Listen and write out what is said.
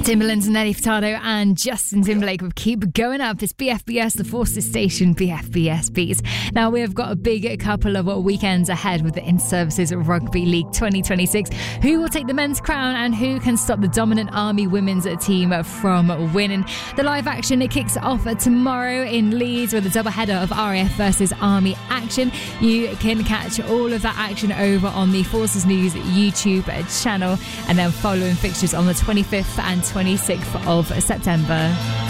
Timbaland's Nelly Furtado and Justin Timberlake with Keep Going Up. It's BFBS, the Forces Station, BFBS Beats. Now, we have got a big couple of weekends ahead with the In-Services Rugby League 2026. Who will take the men's crown and who can stop the dominant Army women's team from winning? The live action, it kicks off tomorrow in Leeds with a double header of RAF versus Army action. You can catch all of that action over on the Forces News YouTube channel, and then following fixtures on the 25th and 26th of September.